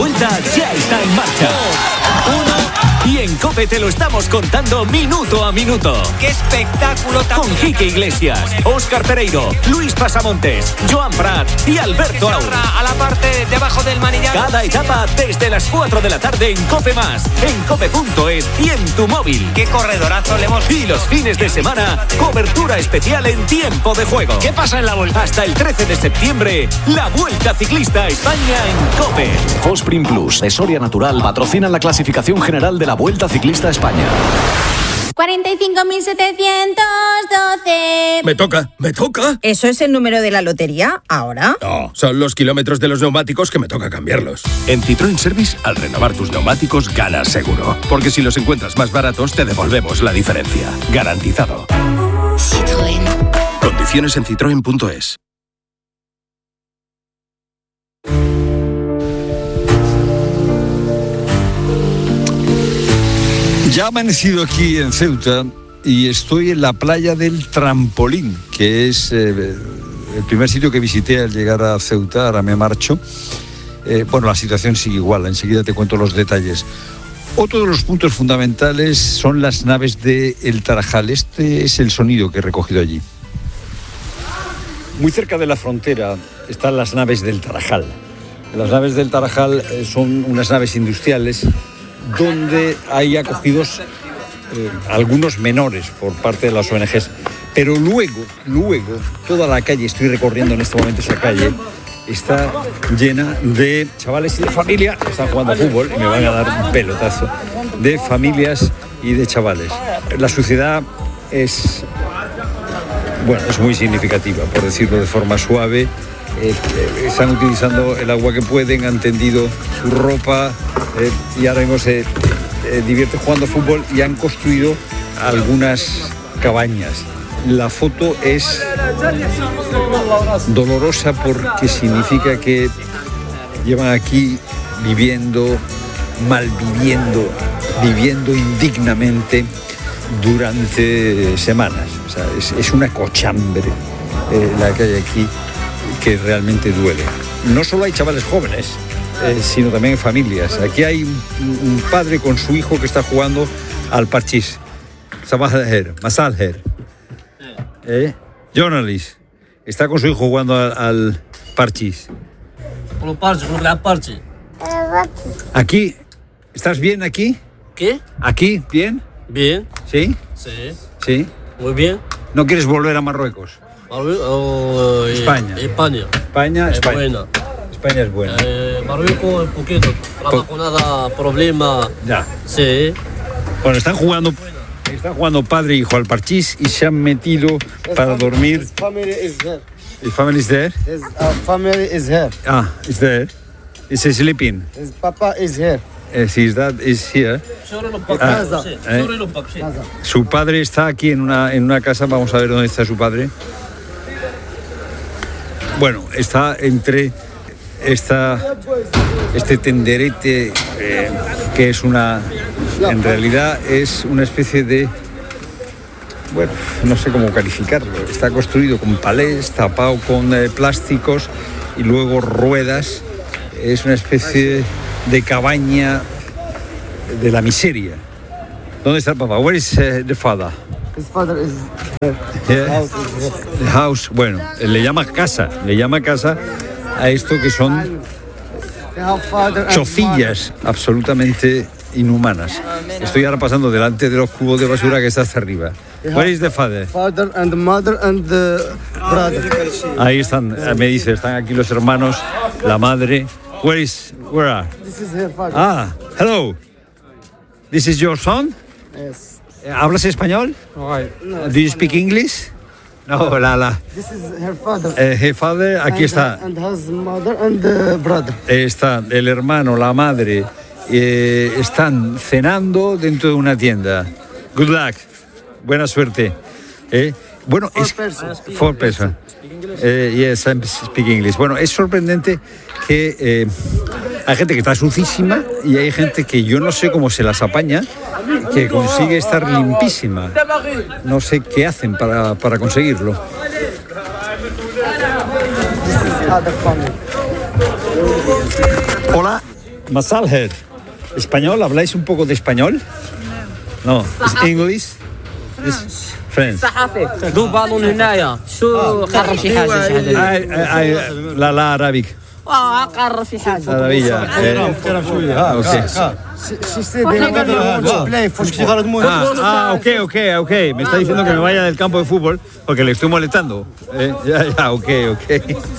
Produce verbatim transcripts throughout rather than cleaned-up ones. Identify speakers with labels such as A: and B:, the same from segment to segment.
A: vuelta ya está en marcha. Uno. Y en COPE te lo estamos contando minuto a minuto.
B: ¡Qué espectáculo!
A: Con Quique Iglesias, Óscar Pereiro, Luis Pasamontes, Joan Prat y Alberto Aur.
B: A la parte debajo del manillar.
A: Cada etapa desde las cuatro de la tarde en COPE Más, en cope punto es y en tu móvil.
B: ¡Qué corredorazo le hemos...
A: Y los fines de semana, cobertura especial en tiempo de juego.
B: ¿Qué pasa en la vuelta?
A: Hasta el trece de septiembre, la Vuelta Ciclista a España en COPE.
C: Fosprin Plus, de Soria Natural, patrocinan la clasificación general de la Vuelta Ciclista a España.
D: cuarenta y cinco mil setecientos doce.
E: Me toca, me toca.
F: ¿Eso es el número de la lotería ahora?
E: No, son los kilómetros de los neumáticos que me toca cambiarlos.
G: En Citroën Service, al renovar tus neumáticos, ganas seguro. Porque si los encuentras más baratos, te devolvemos la diferencia. Garantizado.
D: Citroën.
G: Condiciones en citroen punto es.
H: Ya ha amanecido aquí en Ceuta y estoy en la playa del Trampolín, que es eh, el primer sitio que visité al llegar a Ceuta. Ahora me marcho. Eh, bueno, la situación sigue igual, enseguida te cuento los detalles. Otro de los puntos fundamentales son las naves de El Tarajal. Este es el sonido que he recogido allí. Muy cerca de la frontera están las naves del Tarajal. Las naves del Tarajal son unas naves industriales donde hay acogidos eh, algunos menores por parte de las O N Ges. Pero luego, luego, toda la calle, estoy recorriendo en este momento esa calle, está llena de chavales y de familia que están jugando a fútbol y me van a dar un pelotazo, de familias y de chavales. La suciedad es, bueno, es muy significativa, por decirlo de forma suave. Eh, eh, están utilizando el agua que pueden, han tendido su ropa eh, y ahora mismo se eh, divierten jugando fútbol y han construido algunas cabañas. La foto es dolorosa porque significa que llevan aquí viviendo, malviviendo, viviendo indignamente durante semanas. O sea, es, es una cochambre eh, la que hay aquí, que realmente duele. No solo hay chavales jóvenes, eh, sino también familias. Aquí hay un, un padre con su hijo que está jugando al parchís. Sabah al-Her, Masal Her. Eh, Journalist está con su hijo jugando al, al parchís. Aquí, ¿estás bien aquí?
I: ¿Qué?
H: ¿Aquí? ¿Bien?
I: Bien.
H: ¿Sí?
I: Sí.
H: ¿Sí?
I: Muy bien.
H: ¿No quieres volver a Marruecos?
I: Oh,
H: España.
I: España.
H: España,
I: es
H: España.
I: buena.
H: España es buena.
I: Eh, Marruecos un poquito. No con nada problema.
H: Ya.
I: Sí.
H: Bueno, están jugando, están jugando padre e hijo al parchís y se han metido para dormir.
J: His family is there.
H: His family is there?
J: His uh, family is here.
H: Ah, is there. Is he sleeping?
J: His papa is here.
H: Uh, his dad is here. Ah, eh. Su padre está aquí en una, en una casa. Vamos a ver dónde está su padre. Bueno, está entre esta, este tenderete eh, que es una, en realidad es una especie de, bueno, no sé cómo calificarlo. Está construido con palés, tapado con eh, plásticos y luego ruedas. Es una especie de cabaña de la miseria. ¿Dónde está el papá? Where is uh, the father?
J: His father is here.
H: Yeah.
J: House is here.
H: The house, bueno, le llama casa, le llama casa a esto que son chocillas absolutamente inhumanas. Estoy ahora pasando delante de los cubos de basura que está hasta arriba. Where is the father?
J: Father and mother and the brother.
H: Ahí están, me dice, están aquí los hermanos, la madre. Where is, where are?
J: This is her father.
H: Ah, hello. This is your son?
J: Yes.
H: ¿Hablas español?
J: Right. No,
H: Do you speak English? No, la, la.
J: This is her father.
H: Eh, her father, aquí
J: and,
H: está.
J: And his mother and the brother.
H: Está el hermano, la madre, eh, están cenando dentro de una tienda. Good luck. Buena suerte. Eh, bueno,
J: Four
H: es
J: persons.
H: four person. Eh, yes, I speak English. Bueno, es sorprendente que eh, hay gente que está sucísima y hay gente que yo no sé cómo se las apaña, que consigue estar limpísima. No sé qué hacen para, para conseguirlo.
J: Other family.
H: Hola, Masalher. ¿Español? ¿Habláis un poco de español? No. ¿Es English? ¿Es French?
I: صحافي ذو بالون هنايا شو قرر شي حاجه شي حاجه
H: Ay, ay, ay, la la Arabic.
I: اه قرر في حاجه
H: Maravilla. Eh, ah, ok.
J: She said they want to play football.
H: Ah, ah, ok, ok, ok. Me está diciendo que me vaya del campo de fútbol porque le estoy molestando. Eh, ya, ya, ok, ok.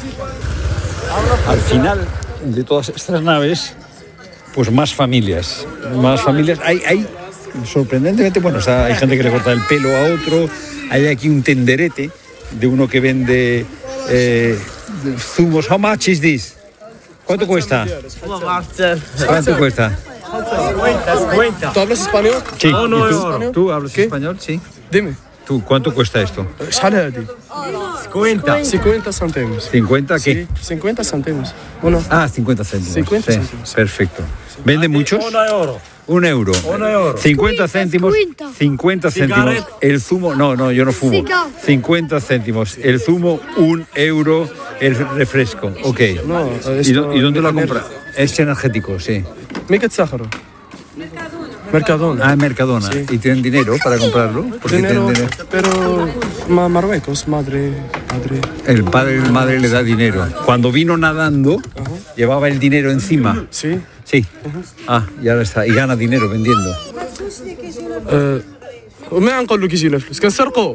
H: Al final de todas estas naves, pues más familias. Más familias. Hay, hay sorprendentemente, bueno, está, hay gente que le corta el pelo a otro. Hay aquí un tenderete de uno que vende eh, zumos. How much is this? ¿Cuánto cuesta? ¿Cuánto cuesta?
K: ¿Tú hablas español?
H: Sí. ¿Y tú? ¿Tú hablas español? Sí.
K: Dime.
H: ¿Tú cuánto cuesta esto?
K: شحال هادي؟ cincuenta. cincuenta céntimos.
H: ¿cincuenta qué?
K: Sí, cincuenta céntimos. Uno.
H: Ah, cincuenta céntimos.
K: cincuenta
H: Sí,
K: céntimos.
H: perfecto. ¿Vende muchos? Un euro. cincuenta céntimos. cincuenta céntimos. El zumo, no, no, yo no fumo. cincuenta céntimos. El zumo, un euro. El refresco. Ok.
K: No,
H: ¿Y, do- y dónde lo compra? Es energético, sí.
K: مين كتسخروا؟ Mercadona.
H: Ah, en Mercadona.
K: Sí.
H: ¿Y tienen dinero para comprarlo? Porque
K: Dinero,
H: tienen dinero.
K: pero Ma- Marruecos, madre, madre.
H: El padre y la madre le da dinero. Cuando vino nadando, llevaba el dinero encima.
K: Sí.
H: Sí. Ah, y ahora está. Y gana dinero vendiendo.
K: أه، وما نقول له كيجي الفلوس كنسرقوا.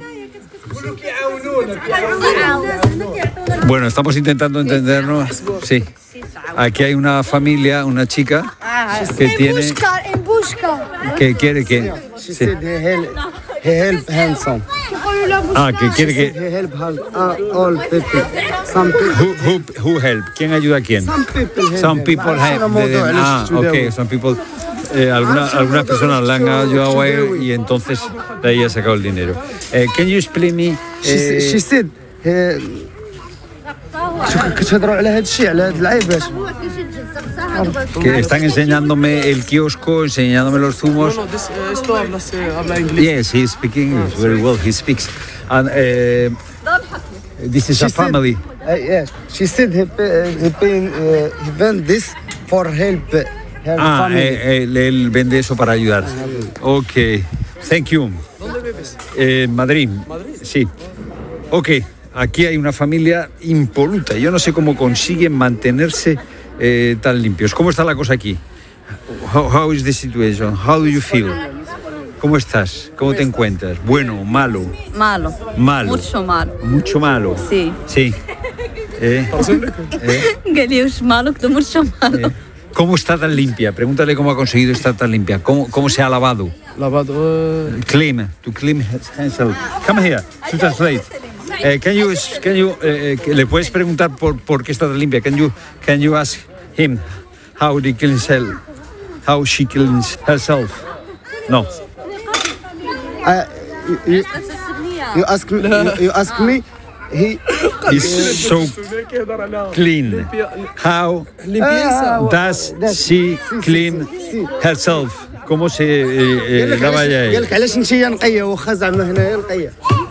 H: Bueno, estamos intentando entendernos. Sí. Aquí hay una familia, una chica que tiene,
D: En busca.
H: que quiere que.
J: She
H: Sí.
J: said he help, he help handsome.
H: Ah, que quiere que.
J: He help uh, all people. Some people.
H: Who, who, who help? ¿Quién ayuda a quién?
J: Some people help.
H: Some people help. them. Ah, ok. Some people. Eh, alguna, algunas personas le han ayudado a él y entonces de ahí ha sacado el dinero. Eh, can you explain me?
J: She,
H: eh,
J: she said he كتهضروا على هذا الشيء على هذه العيبات.
H: que están enseñándome el kiosco, enseñándome los zumos.
K: No, no, this, uh, esto hablas, eh, habla inglés.
H: Yes, he speaks English very well. He speaks. And uh, this is
J: She
H: a
J: said-
H: family.
J: Uh, yes, she said he pay, he paying uh, he vend this for help her
H: Ah,
J: family.
H: eh, él, él vende eso para ayudar. Ok, thank you.
K: ¿Dónde vives?
H: Eh, En Madrid. Sí. Ok, aquí hay una familia impoluta. Yo no sé cómo consiguen mantenerse eh, tan limpios. ¿Cómo está la cosa aquí? How, how is the situation? How do you feel? ¿Cómo estás? ¿Cómo te encuentras? ¿Bueno, malo?
L: Malo.
H: Malo.
L: Mucho malo.
H: Mucho malo.
L: Sí.
H: Sí. Eh, eh,
L: قال لي وش مالك ده mucho malo.
H: eh. ¿Cómo está tan limpia? Pregúntale cómo ha conseguido estar tan limpia. ¿Cómo, cómo se ha lavado?
K: Lavado. eh,
H: Clean, to clean himself. Come here, to translate. Eh, can you, can you, eh, eh, ¿le puedes preguntar por, por qué está tan limpia? Can you, can you ask him how he cleans herself? How she cleans herself? No.
J: Uh, you, you, you ask me. You, you ask me. He
H: Is so clean. How does she clean herself? ¿Cómo se eh, eh, lava ella?
J: قال لك علاش انت نقيه واخا زعما هنايا نقيه.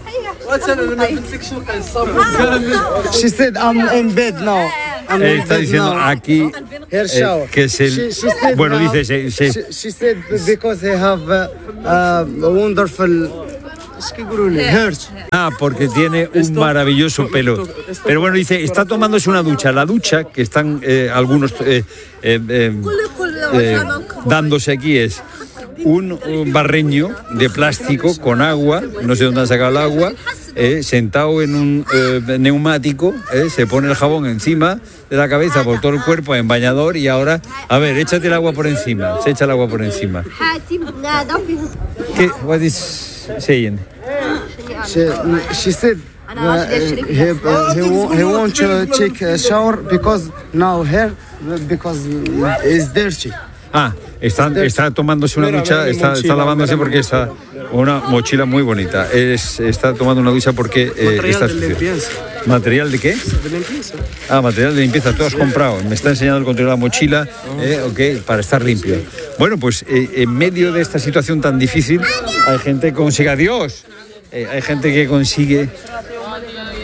J: She said I'm in bed now. I'm
H: Eh,
J: in
H: está
J: bed
H: diciendo
J: now.
H: aquí
J: Her
H: eh,
J: shower.
H: que es el.
J: She- she said
H: Bueno,
J: now-
H: dice, se, se-
J: She, she said because he have uh, uh, a wonderful. ايش كيقولوا لي؟ Hurt.
H: Ah, porque tiene un maravilloso pelo. Pero bueno, dice, está tomándose una ducha. La ducha que están eh, algunos eh, eh, eh, eh, dándose aquí es un, un barreño de plástico con agua, no sé dónde han sacado el agua, eh, sentado en un eh, neumático, eh, se pone el jabón encima de la cabeza por todo el cuerpo en bañador y ahora, a ver, échate el agua por encima, se echa el agua por encima. ¿Qué? What is saying?
J: She, she said uh, he, uh, he, wa- he want to take a shower because now hair because it's dirty.
H: Ah, está, está tomándose una
J: Mira,
H: ducha,
J: mira mi
H: está,
J: mochila,
H: está lavándose
J: mira mi
H: porque está una mochila muy bonita. Es, está tomando una ducha porque eh,
K: Material
H: está
K: de
H: sucio.
K: limpieza.
H: ¿Material de qué?
K: De limpieza.
H: Ah, material de limpieza, tú has comprado. Me está enseñando el control de la mochila, eh, ok, para estar limpio. Bueno, pues eh, en medio de esta situación tan difícil, hay gente que consigue, adiós, eh, hay gente que consigue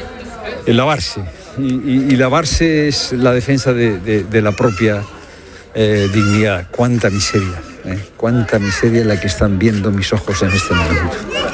H: eh, lavarse. Y, y- y lavarse es la defensa de, de- de la propia eh, dignidad. Cuánta miseria, ¿eh? Cuánta miseria la que están viendo mis ojos en este momento.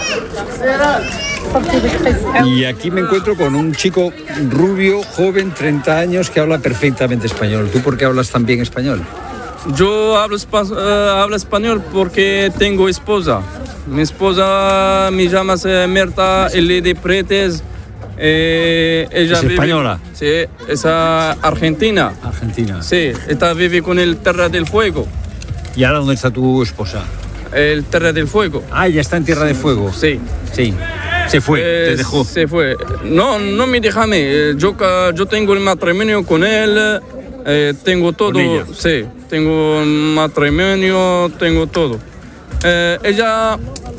H: Y aquí me encuentro con un chico rubio, joven, treinta años, que habla perfectamente español. ¿Tú por qué hablas tan bien español?
K: Yo hablo, espa- uh, hablo español porque tengo esposa. Mi esposa me llama eh, Mirta Elidi Pretes. Eh, ella
H: ¿Es
K: vive,
H: española?
K: Sí, es uh, argentina.
H: Argentina.
K: Sí, ella vive con el Terra del Fuego.
H: ¿Y ahora dónde está tu esposa?
K: El Terra del Fuego.
H: Ah, ya está en Tierra de Fuego.
K: Sí.
H: Sí. Se fue,
K: Eh,
H: te dejó.
K: Se fue. No, no me deja a mí. Eh, Yo, ca- yo tengo el matrimonio con él. eh, tengo todo.
H: ¿Con ella?
K: Sí, tengo un matrimonio, tengo todo. Eh, ella.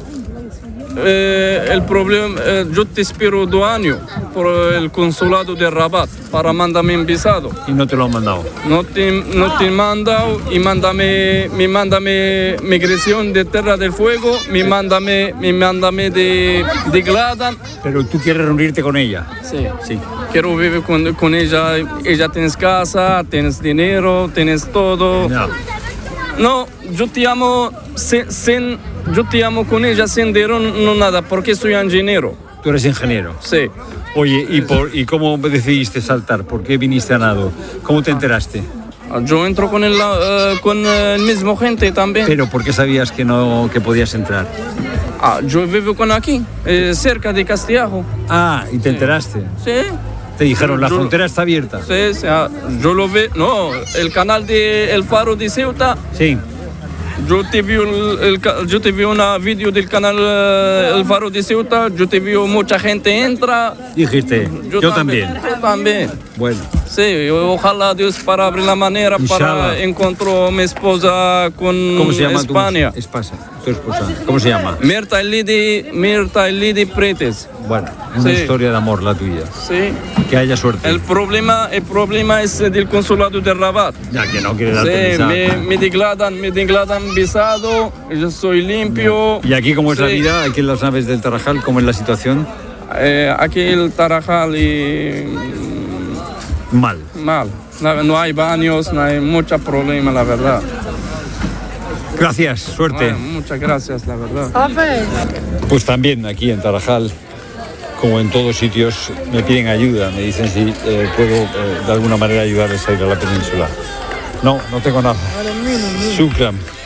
K: eh, el problema. eh, yo te espero dos años por el consulado de Rabat para mandarme un visado.
H: Y no te lo han mandado.
K: No te, no te he mandado y mándame, me mándame migración de Tierra del Fuego, me mándame, me mándame de, de Gladan.
H: Pero tú quieres reunirte con ella.
K: Sí.
H: Sí.
K: Quiero vivir con, con ella. Ella tienes casa, tienes dinero, tienes todo.
H: No.
K: No, yo te amo sin, sin- yo te amo con ella sin dinero, no nada, porque soy ingeniero.
H: Tú eres ingeniero.
K: Sí.
H: Oye, ¿y, por, ¿y cómo decidiste saltar? ¿Por qué viniste a nado? ¿Cómo te enteraste?
K: Yo entro con el, eh, con el mismo gente también.
H: Pero ¿por qué sabías que no que podías entrar?
K: Ah, yo vivo con aquí, eh, cerca de Castellajo.
H: Ah, ¿y te enteraste?
K: Sí.
H: Te dijeron, la
K: Yo-
H: frontera está abierta.
K: Sí, sí, ah, yo lo veo. No, el canal de El Faro de Ceuta.
H: Sí.
K: Yo te vi, el, el ca- yo te vi una vídeo del canal eh, El Faro de Ceuta. Yo te vi mucha gente entra.
H: Dijiste, yo, también.
K: Yo también.
H: Bueno,
K: Sí, ojalá Dios para abrir la manera
H: Inshallah.
K: para encontrar a mi esposa con
H: ¿cómo se llama
K: España.
H: tu esposa? Tu esposa. ¿Cómo se llama?
K: Mirta Elidi, Mirta Elidi Pretes.
H: Bueno, una
K: Sí.
H: historia de amor la tuya.
K: Sí.
H: Que haya suerte.
K: El problema, el problema es del consulado de Rabat.
H: Ya que no quiere darte
K: Sí,
H: visa.
K: me, me declaran, me declaran visado, yo soy limpio.
H: ¿Y aquí cómo es la
K: Sí.
H: vida? Aquí en las naves del Tarajal, ¿cómo es la situación?
K: Eh, aquí el Tarajal y
H: Mal.
K: mal. No, no hay baños, no hay mucho problema, la verdad.
H: Gracias, suerte.
K: Bueno, muchas gracias, la verdad.
H: Pues también aquí en Tarajal, como en todos sitios, me piden ayuda. Me dicen si eh, puedo eh, de alguna manera ayudarles a ir a la península. No, no tengo nada. Shukran.